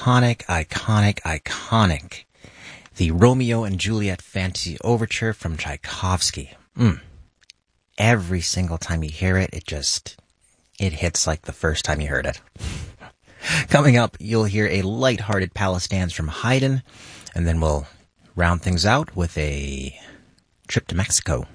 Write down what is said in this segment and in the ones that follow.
iconic. The Romeo and Juliet Fantasy Overture from Tchaikovsky. Every single time you hear it, it hits like the first time you heard it. Coming up, you'll hear a light-hearted palace dance from Haydn, and then we'll round things out with a trip to Mexico.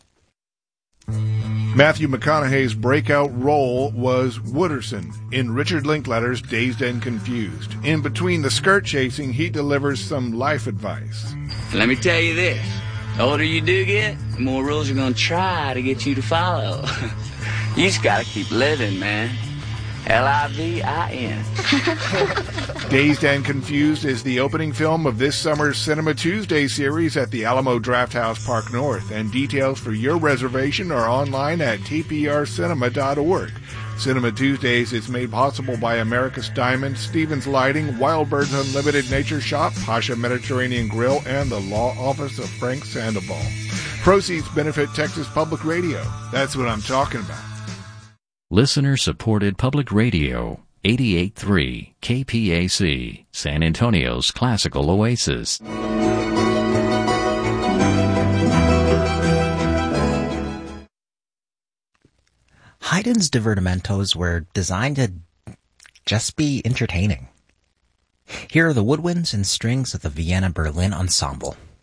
Matthew McConaughey's breakout role was Wooderson in Richard Linklater's Dazed and Confused. In between the skirt chasing, he delivers some life advice. Let me tell you this. The older you do get, the more rules are going to try to get you to follow. You just got to keep living, man. Livin. Dazed and Confused is the opening film of this summer's Cinema Tuesday series at the Alamo Drafthouse Park North, and details for your reservation are online at tprcinema.org. Cinema Tuesdays is made possible by America's Diamond, Stevens Lighting, Wild Birds Unlimited Nature Shop, Pasha Mediterranean Grill, and the Law Office of Frank Sandoval. Proceeds benefit Texas Public Radio. That's what I'm talking about. Listener-supported Public Radio, 88.3 KPAC, San Antonio's classical oasis. Haydn's divertimentos were designed to just be entertaining. Here are the woodwinds and strings of the Vienna-Berlin Ensemble.